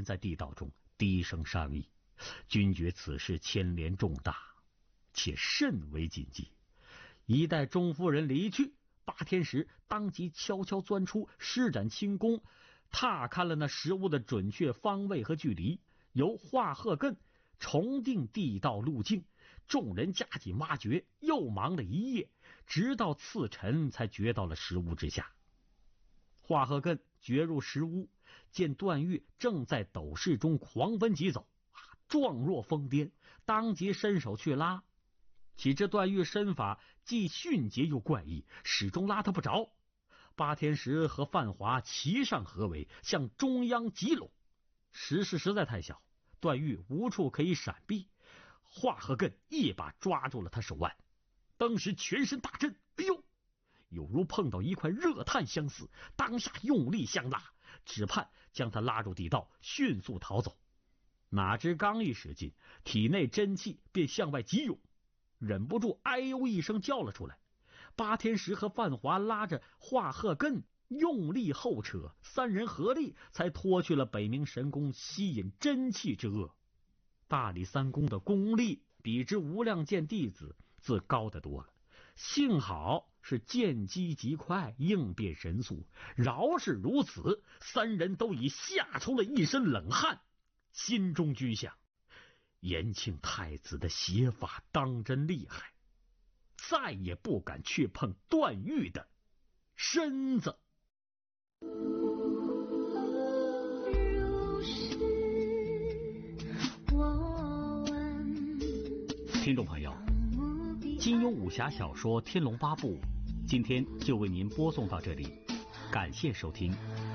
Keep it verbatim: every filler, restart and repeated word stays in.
在地道中低声商议，均觉此事牵连重大，且甚为谨记。一待钟夫人离去，八天使当即悄悄钻出，施展轻功，踏勘了那食物的准确方位和距离，由华鹤艮重定地道路径。众人加紧挖掘，又忙了一夜，直到次晨才掘到了石屋之下。华鹤艮掘入石屋，见段誉正在斗室中狂奔疾走，状若疯癫，当即伸手去拉。岂知段誉身法既迅捷又怪异，始终拉他不着。八天石和范华齐上合围，向中央急拢。石势实在太小，段誉无处可以闪避。华鹤艮一把抓住了他手腕，当时全身大震，哎呦，有如碰到一块热炭相似，当下用力相拉，只盼将他拉入地道，迅速逃走。哪知刚一使劲，体内真气便向外急涌，忍不住哎呦一声叫了出来。八天石和范华拉着华鹤艮用力后扯，三人合力才脱去了北冥神功吸引真气之恶。大理三公的功力比之无量剑弟子自高得多了，幸好是剑击极快，应变神速。饶是如此，三人都已吓出了一身冷汗，心中均想：延庆太子的邪法当真厉害，再也不敢去碰段誉的身子。听众朋友，金庸武侠小说《天龙八部》今天就为您播送到这里，感谢收听。